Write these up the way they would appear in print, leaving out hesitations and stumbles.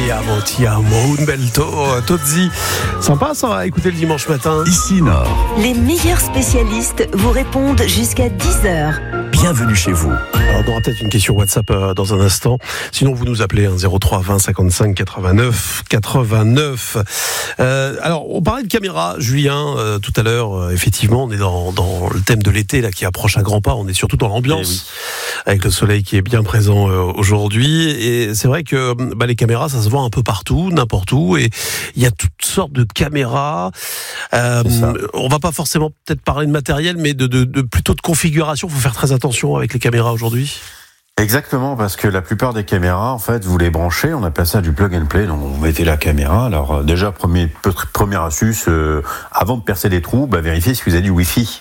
Ti amo, un belto, Tozzi. Sympa ça, à écouter le dimanche matin. Ici Nord. Les meilleurs spécialistes vous répondent jusqu'à 10h. Bienvenue chez vous. Alors, on aura peut-être une question WhatsApp dans un instant. Sinon, vous nous appelez 03 20 55 89 89. Alors, on parlait de caméra, Julien, tout à l'heure. Effectivement, on est dans le thème de l'été là qui approche à grands pas. On est surtout dans l'ambiance, avec le soleil qui est bien présent aujourd'hui. Et c'est vrai que les caméras, ça se voit un peu partout, n'importe où. Et il y a toutes sortes de caméras. On va pas forcément peut-être parler de matériel, mais de plutôt de configuration. Il faut faire très attention avec les caméras aujourd'hui. Exactement, parce que la plupart des caméras, en fait, vous les branchez, on appelle ça du plug and play, donc vous mettez la caméra. Alors déjà, première astuce, avant de percer les trous, vérifiez si vous avez du Wi-Fi.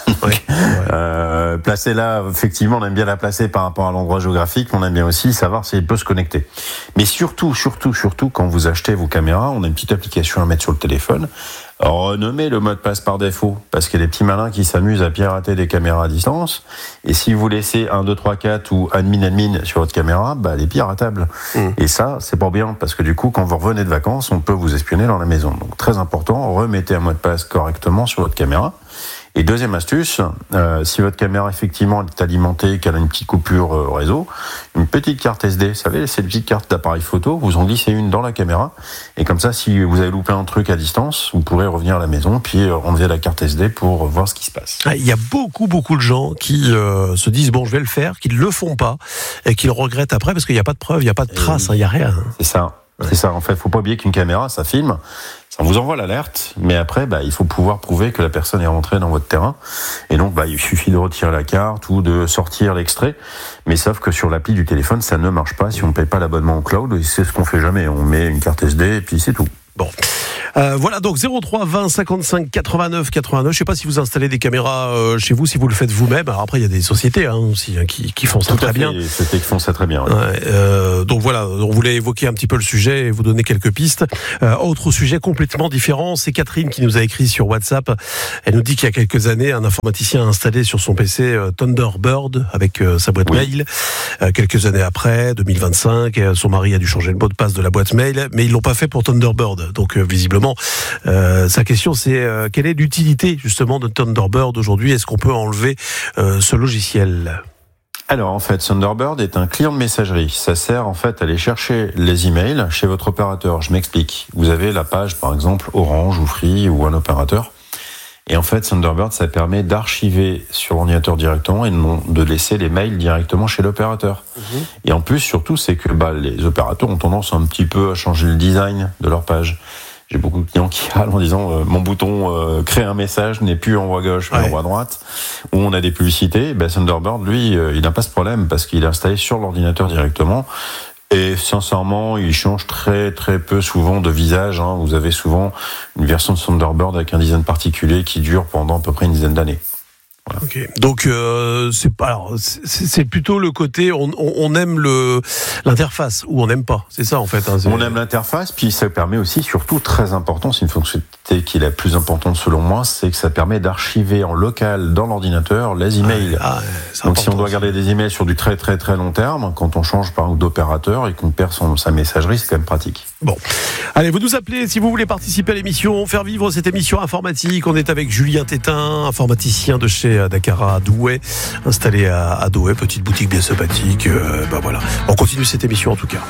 Placez-la, effectivement, on aime bien la placer par rapport à l'endroit géographique, mais on aime bien aussi savoir si elle peut se connecter. Mais surtout, quand vous achetez vos caméras, on a une petite application à mettre sur le téléphone. Renommez le mot de passe par défaut, parce qu'il y a des petits malins qui s'amusent à pirater des caméras à distance, et si vous laissez 1, 2, 3, 4 ou admin sur votre caméra, elle est piratable. Et ça, c'est pas bien, parce que du coup, quand vous revenez de vacances, on peut vous espionner dans la maison. Donc très important, remettez un mot de passe correctement sur votre caméra. Et deuxième astuce, si votre caméra effectivement est alimentée, qu'elle a une petite coupure réseau, une petite carte SD, vous savez, cette petite carte d'appareil photo, vous en glissez une dans la caméra, et comme ça, si vous avez loupé un truc à distance, vous pourrez revenir à la maison, puis enlever la carte SD pour voir ce qui se passe. Il y a beaucoup de gens qui se disent je vais le faire, qui ne le font pas, et qui le regrettent après, parce qu'il n'y a pas de preuve, il n'y a pas de traces, il n'y a rien. C'est ça. C'est ça, en fait, faut pas oublier qu'une caméra, ça filme, ça vous envoie l'alerte, mais après, il faut pouvoir prouver que la personne est rentrée dans votre terrain, et donc, il suffit de retirer la carte ou de sortir l'extrait, mais sauf que sur l'appli du téléphone, ça ne marche pas si on ne paye pas l'abonnement au cloud, et c'est ce qu'on fait jamais, on met une carte SD, et puis c'est tout. Bon. Voilà, donc 03 20 55 89 89. Je sais pas si vous installez des caméras chez vous, si vous le faites vous-même. Alors après, il y a des sociétés aussi qui font ça très bien. Sociétés qui font ça très bien. Donc voilà, on voulait évoquer un petit peu le sujet et vous donner quelques pistes. Autre sujet complètement différent, c'est Catherine qui nous a écrit sur WhatsApp. Elle nous dit qu'il y a quelques années, un informaticien a installé sur son PC Thunderbird avec sa boîte mail. Quelques années après, 2025, son mari a dû changer le mot de passe de la boîte mail, mais ils l'ont pas fait pour Thunderbird. Donc visiblement, sa question c'est quelle est l'utilité justement de Thunderbird aujourd'hui ? Est-ce qu'on peut enlever ce logiciel ? Alors en fait, Thunderbird est un client de messagerie. Ça sert en fait à aller chercher les emails chez votre opérateur. Je m'explique. Vous avez la page par exemple Orange ou Free ou un opérateur. Et en fait, Thunderbird, ça permet d'archiver sur l'ordinateur directement et non de laisser les mails directement chez l'opérateur. Et en plus, surtout, c'est que les opérateurs ont tendance un petit peu à changer le design de leur page. J'ai beaucoup de clients qui râlent en disant mon bouton créer un message n'est plus en haut à gauche mais en haut à droite, où on a des publicités. Thunderbird, lui, il n'a pas ce problème parce qu'il est installé sur l'ordinateur directement. Et sincèrement, il change très très peu souvent de visage. Vous avez souvent une version de Thunderbird avec un design particulier qui dure pendant à peu près une dizaine d'années. Voilà. Okay. Donc c'est plutôt le côté on aime l'interface ou on n'aime pas, c'est ça en fait. On aime l'interface, puis ça permet aussi, surtout très important, c'est une fonctionnalité qui est la plus importante selon moi, c'est que ça permet d'archiver en local dans l'ordinateur les emails. Donc si on doit garder des emails sur du très très très long terme, quand on change par exemple d'opérateur et qu'on perd sa messagerie, c'est quand même pratique. Bon, allez, vous nous appelez si vous voulez participer à l'émission, faire vivre cette émission informatique. On est avec Julien Tétin, informaticien de chez Dakara à Douai, installé à Douai, petite boutique bien sympathique. Voilà, on continue cette émission en tout cas.